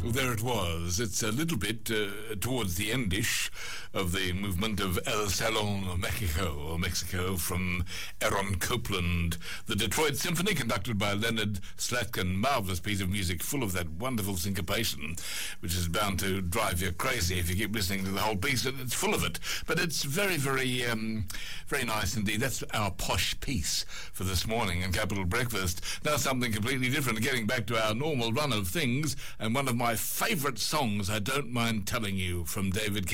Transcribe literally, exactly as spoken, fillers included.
Well, there it was. It's a little bit uh, towards the endish of the movement of El Salon Mexico, or Mexico, from Aaron Copland. The Detroit Symphony, conducted by Leonard Slatkin. Marvellous piece of music, full of that wonderful syncopation, which is bound to drive you crazy if you keep listening to the whole piece. It's full of it. But it's very, very, um, very nice indeed. That's our posh piece for this morning in Capital Breakfast. Now something completely different, getting back to our normal run of things, and one of my favourite songs, I don't mind telling you, from David